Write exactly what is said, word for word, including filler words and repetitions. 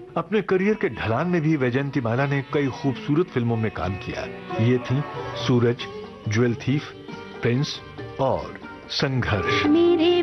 अपने करियर के ढलान में भी वैजयंतीमाला ने कई खूबसूरत फिल्मों में काम किया। ये थी सूरज, ज्वेल थीफ, प्रिंस और संघर्ष।